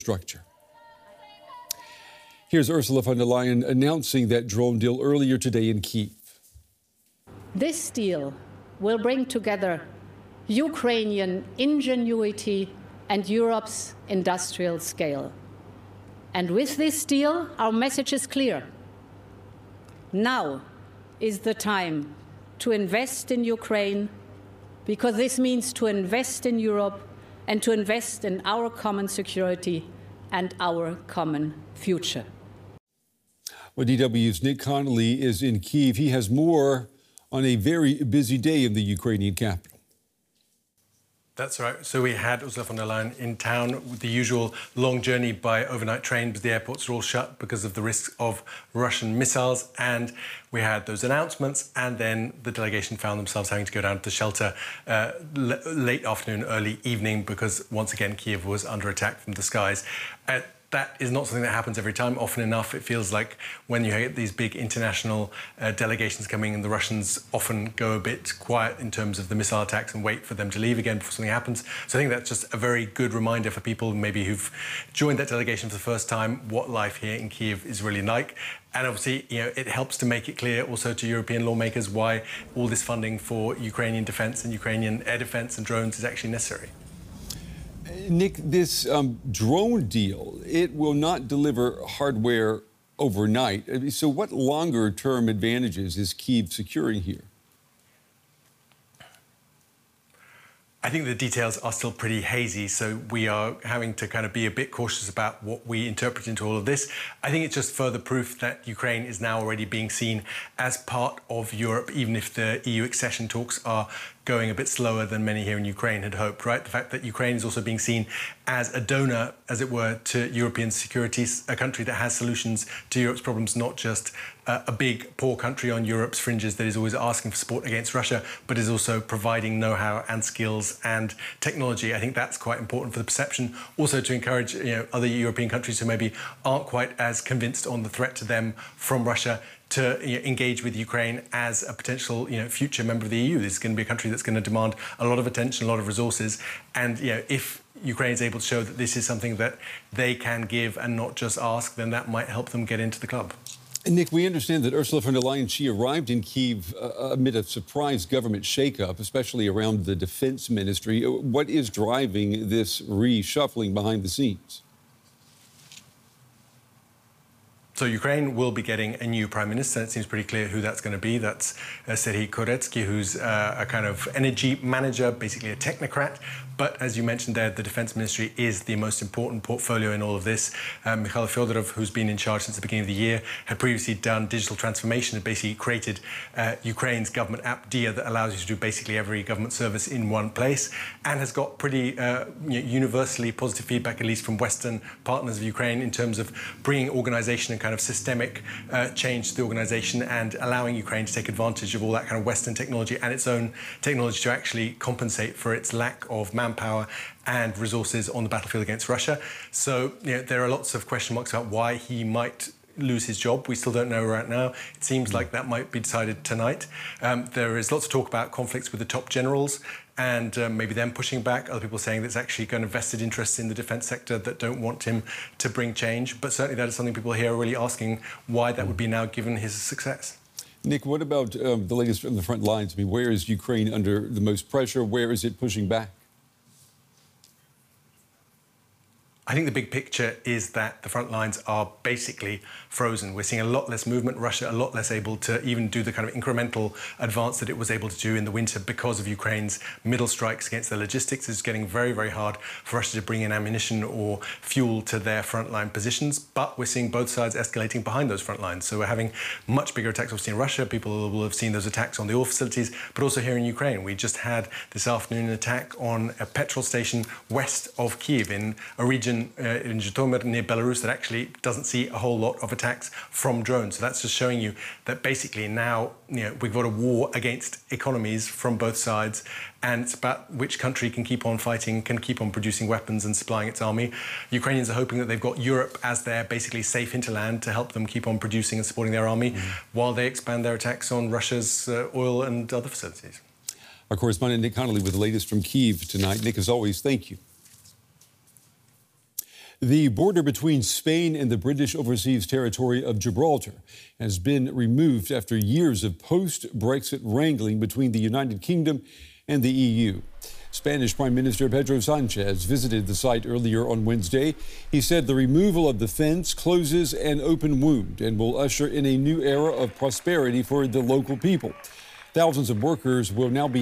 structure. Here's Ursula von der Leyen announcing that drone deal earlier today in Kyiv. This deal will bring together Ukrainian ingenuity and Europe's industrial scale. And with this deal, our message is clear. Now is the time to invest in Ukraine, because this means to invest in Europe and to invest in our common security and our common future. Well, DW's Nick Connolly is in Kyiv. He has more on a very busy day in the Ukrainian capital. That's right. So we had Ursula von der Leyen in town with the usual long journey by overnight train, because the airports are all shut because of the risks of Russian missiles. And we had those announcements, and then the delegation found themselves having to go down to the shelter late afternoon, early evening, because once again, Kyiv was under attack from the skies. That is not something that happens every time. Often enough, it feels like when you get these big international delegations coming in, the Russians often go a bit quiet in terms of the missile attacks and wait for them to leave again before something happens. So I think that's just a very good reminder for people maybe who've joined that delegation for the first time what life here in Kyiv is really like. And obviously, it helps to make it clear also to European lawmakers why all this funding for Ukrainian defence and Ukrainian air defence and drones is actually necessary. Nick, this drone deal, it will not deliver hardware overnight. So what longer-term advantages is Kyiv securing here? I think the details are still pretty hazy, so we are having to kind of be a bit cautious about what we interpret into all of this. I think it's just further proof that Ukraine is now already being seen as part of Europe, even if the EU accession talks are going a bit slower than many here in Ukraine had hoped, right? The fact that Ukraine is also being seen as a donor, as it were, to European security, a country that has solutions to Europe's problems, not just a big, poor country on Europe's fringes that is always asking for support against Russia, but is also providing know-how and skills and technology. I think that's quite important for the perception. Also to encourage other European countries who maybe aren't quite as convinced on the threat to them from Russia to engage with Ukraine as a potential future member of the EU. This is going to be a country that's going to demand a lot of attention, a lot of resources. And if Ukraine is able to show that this is something that they can give and not just ask, then that might help them get into the club. And Nick, we understand that Ursula von der Leyen, she arrived in Kyiv amid a surprise government shakeup, especially around the defense ministry. What is driving this reshuffling behind the scenes? So Ukraine will be getting a new prime minister. It seems pretty clear who that's going to be. That's Serhiy Koretsky, who's a kind of energy manager, basically a technocrat. But as you mentioned there, the defense ministry is the most important portfolio in all of this. Mikhail Fyodorov, who's been in charge since the beginning of the year, had previously done digital transformation, had basically created Ukraine's government app DIA that allows you to do basically every government service in one place, and has got pretty universally positive feedback, at least from Western partners of Ukraine, in terms of bringing organization and kind of systemic change to the organization and allowing Ukraine to take advantage of all that kind of Western technology and its own technology to actually compensate for its lack of manpower and resources on the battlefield against Russia. So there are lots of question marks about why he might lose his job. We still don't know right now. It seems like that might be decided tonight. There is lots of talk about conflicts with the top generals and maybe them pushing back. Other people saying there's actually kind of vested interests in the defence sector that don't want him to bring change. But certainly that is something people here are really asking why that would be now given his success. Nick, what about the latest from the front lines? I mean, where is Ukraine under the most pressure? Where is it pushing back? I think the big picture is that the front lines are basically frozen. We're seeing a lot less movement, Russia a lot less able to even do the kind of incremental advance that it was able to do in the winter because of Ukraine's middle strikes against their logistics. It's getting very, very hard for Russia to bring in ammunition or fuel to their frontline positions. But we're seeing both sides escalating behind those front lines. So we're having much bigger attacks obviously in Russia. People will have seen those attacks on the oil facilities, but also here in Ukraine. We just had this afternoon an attack on a petrol station west of Kyiv in a region in Zhytomyr near Belarus that actually doesn't see a whole lot of attacks from drones. So that's just showing you that basically now we've got a war against economies from both sides, and it's about which country can keep on fighting, can keep on producing weapons and supplying its army. Ukrainians are hoping that they've got Europe as their basically safe hinterland to help them keep on producing and supporting their army while they expand their attacks on Russia's oil and other facilities. Our correspondent Nick Connolly with the latest from Kyiv tonight. Nick, as always, thank you. The border between Spain and the British Overseas Territory of Gibraltar has been removed after years of post-Brexit wrangling between the United Kingdom and the EU. Spanish Prime Minister Pedro Sanchez visited the site earlier on Wednesday. He said the removal of the fence closes an open wound and will usher in a new era of prosperity for the local people. Thousands of workers will now be